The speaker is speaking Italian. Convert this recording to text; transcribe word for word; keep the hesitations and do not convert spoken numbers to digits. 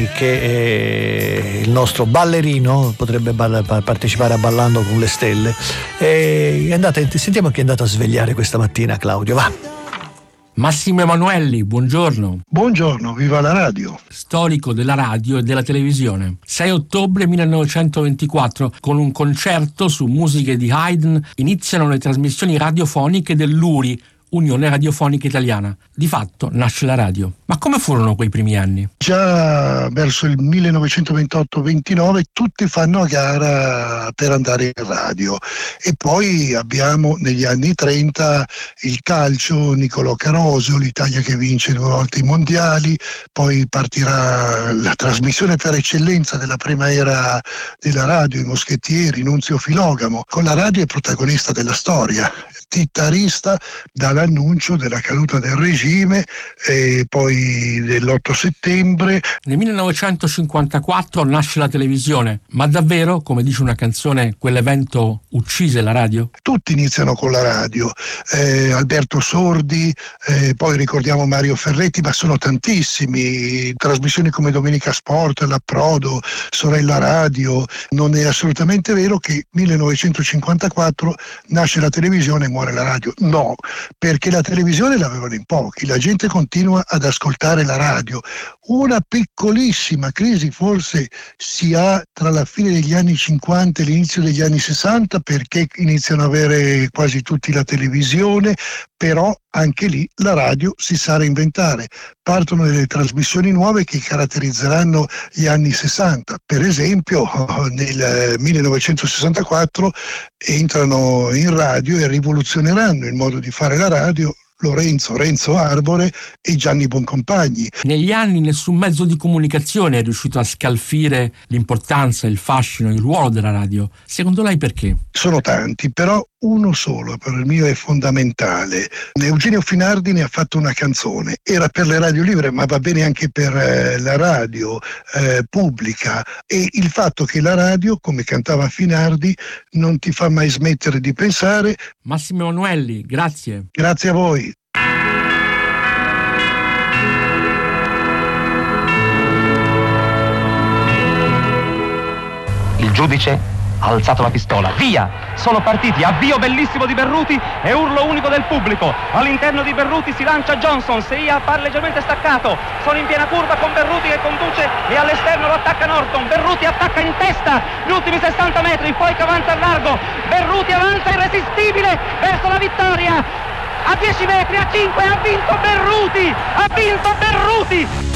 che eh, il nostro ballerino potrebbe ball- partecipare a Ballando con le Stelle. E andate, sentiamo chi è andato a svegliare questa mattina, Claudio, va. Massimo Emanuelli, buongiorno. Buongiorno, viva la radio. Storico della radio e della televisione. sei ottobre millenovecentoventiquattro, con un concerto su musiche di Haydn, iniziano le trasmissioni radiofoniche dell'U R I, Unione Radiofonica Italiana. Di fatto nasce la radio. Ma come furono quei primi anni? Già verso il millenovecentoventotto ventinove tutti fanno a gara per andare in radio, e poi abbiamo negli anni trenta il calcio, Nicolò Caroso, l'Italia che vince due volte i mondiali, poi partirà la trasmissione per eccellenza della prima era della radio, i Moschettieri, Nunzio Filogamo. Con la radio è protagonista della storia, tittarista dall'annuncio della caduta del regime e poi dell'otto settembre. Nel millenovecentocinquantaquattro nasce la televisione, ma davvero, come dice una canzone, quell'evento uccise la radio? Tutti iniziano con la radio, eh, Alberto Sordi, eh, poi ricordiamo Mario Ferretti, ma sono tantissimi, trasmissioni come Domenica Sport, L'Approdo, Sorella Radio. Non è assolutamente vero che millenovecentocinquantaquattro nasce la televisione e muore la radio, no, perché la televisione l'avevano in pochi, la gente continua ad ascoltare la radio. Una piccolissima crisi forse si ha tra la fine degli anni cinquanta e l'inizio degli anni sessanta, perché iniziano ad avere quasi tutti la televisione, però anche lì la radio si sa reinventare. Partono delle trasmissioni nuove che caratterizzeranno gli anni sessanta. Per esempio nel millenovecentosessantaquattro entrano in radio e rivoluzioneranno il modo di fare la radio Lorenzo Renzo Arbore e Gianni Boncompagni. Negli anni nessun mezzo di comunicazione è riuscito a scalfire l'importanza, il fascino, il ruolo della radio. Secondo lei perché? Sono tanti, però uno solo per il mio è fondamentale. Eugenio Finardi ne ha fatto una canzone, era per le radio libere, ma va bene anche per eh, la radio eh, pubblica, e il fatto che la radio, come cantava Finardi, non ti fa mai smettere di pensare. Massimo Emanuelli, grazie. Grazie a voi. Il giudice ha alzato la pistola. Via! Sono partiti. Avvio bellissimo di Berruti e urlo unico del pubblico. All'interno di Berruti si lancia Johnson. Seia appare leggermente staccato. Sono in piena curva con Berruti che conduce e all'esterno lo attacca Norton. Berruti attacca in testa gli ultimi sessanta metri, poi che avanza al largo. Berruti avanza irresistibile verso la vittoria. A dieci metri, a cinque, ha vinto Berruti! Ha vinto Berruti!